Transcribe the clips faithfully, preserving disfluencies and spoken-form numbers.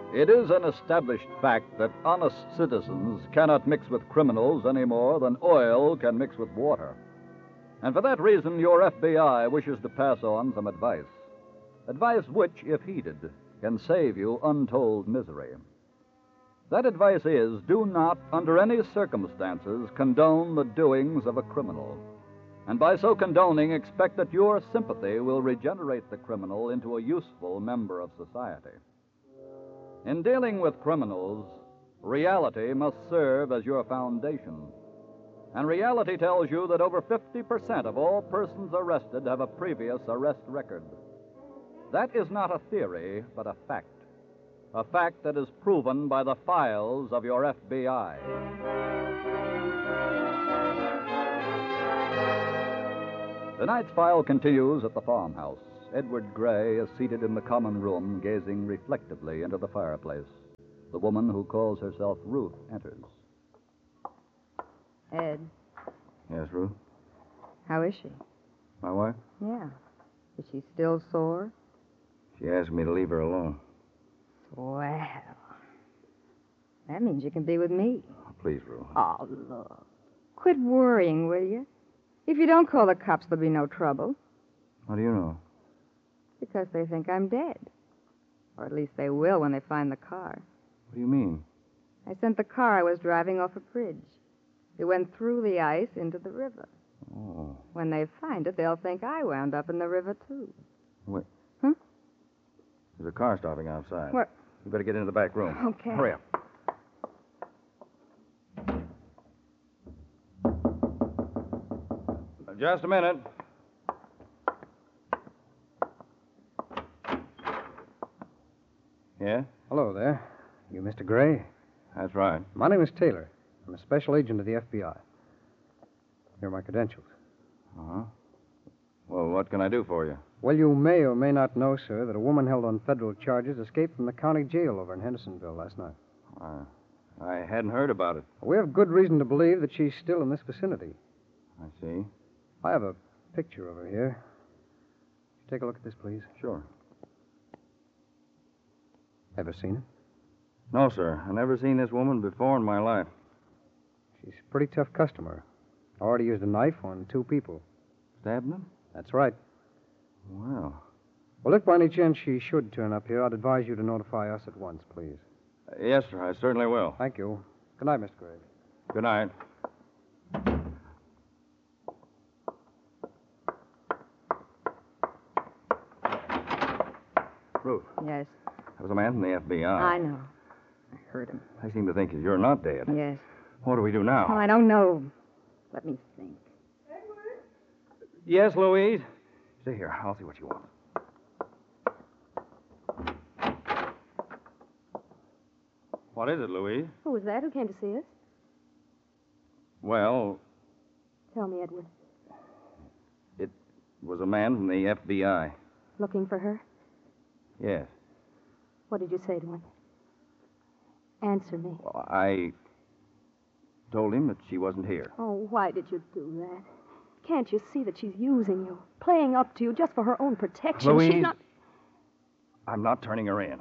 It is an established fact that honest citizens cannot mix with criminals any more than oil can mix with water. And for that reason, your F B I wishes to pass on some advice. Advice which, if heeded, can save you untold misery. That advice is, do not, under any circumstances, condone the doings of a criminal. And by so condoning, expect that your sympathy will regenerate the criminal into a useful member of society. In dealing with criminals, reality must serve as your foundation. And reality tells you that over fifty percent of all persons arrested have a previous arrest record. That is not a theory, but a fact. A fact that is proven by the files of your F B I. Tonight's file continues at the farmhouse. Edward Gray is seated in the common room, gazing reflectively into the fireplace. The woman who calls herself Ruth enters. Ed, Yes, Ruth? how is she? My wife? Yeah. Is she still sore? She asked me to leave her alone. Well, that means you can be with me. Oh, please, Ruth. Oh, look. Quit worrying, will you? If you don't call the cops, there'll be no trouble. How do you know? Because they think I'm dead. Or at least they will when they find the car. What do you mean? I sent the car I was driving off a bridge. It went through the ice into the river. Oh. When they find it, they'll think I wound up in the river, too. Wait. Huh? There's a car stopping outside. What? You better get into the back room. Okay. Hurry up. Just a minute. Yeah? Hello there. You Mister Gray? That's right. My name is Taylor. I'm a special agent of the F B I. Here are my credentials. Uh-huh. Well, what can I do for you? Well, you may or may not know, sir, that a woman held on federal charges escaped from the county jail over in Hendersonville last night. Uh, I hadn't heard about it. We have good reason to believe that she's still in this vicinity. I see. I have a picture of her here. Take a look at this, please. Sure. Ever seen her? No, sir. I've never seen this woman before in my life. She's a pretty tough customer. Already used a knife on two people. Stabbed them? That's right. Well. Well, if by any chance she should turn up here, I'd advise you to notify us at once, please. Uh, yes, sir. I certainly will. Thank you. Good night, Mister Gray. Good night. Ruth, Yes, there was a man from the F B I. I know. I heard him. I seem to think that you're not dead. Yes. What do we do Oh, now? I don't know. Let me think. Yes, Louise? Stay here. I'll see what you want. What is it, Louise? Who was that? Who came to see us? Well, Tell me, Edward. it was a man from the F B I. Looking for her? Yes. What did you say to him? Answer me. Well, I told him that she wasn't here. Oh, why did you do that? Can't you see that she's using you, playing up to you just for her own protection? Louise, She's not. I'm not turning her in.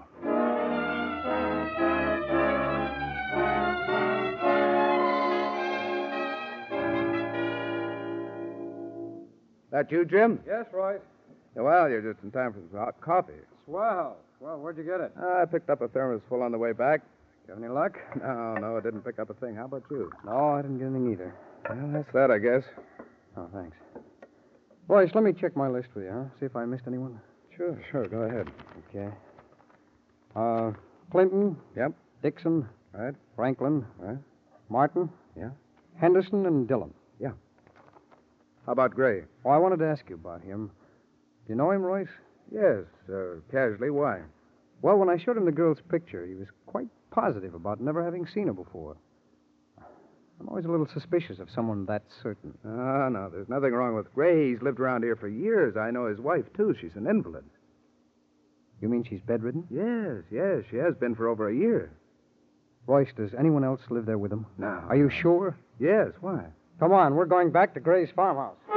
That you, Jim? Yes, Royce. Well, you're just in time for some hot coffee. Swell. Swell, where'd you get it? I picked up a thermos full on the way back. You have any luck? No, no, I didn't pick up a thing. How about you? No, I didn't get anything either. Well, that's that, I guess. Oh, thanks. Royce, let me check my list with you, huh? See if I missed anyone. Sure, sure. Go ahead. Okay. Uh, Clinton. Yep. Dixon. Right. Franklin. Right. Martin. Yeah. Henderson and Dillon. How about Gray? Oh, I wanted to ask you about him. Do you know him, Royce? Yes, uh, casually. Why? Well, when I showed him the girl's picture, he was quite positive about never having seen her before. I'm always a little suspicious of someone that certain. Ah, no, there's nothing wrong with Gray. He's lived around here for years. I know his wife, too. She's an invalid. You mean she's bedridden? Yes, yes, she has been for over a year. Royce, does anyone else live there with him? No. Are you sure? Yes, why? Come on, we're going back to Gray's farmhouse.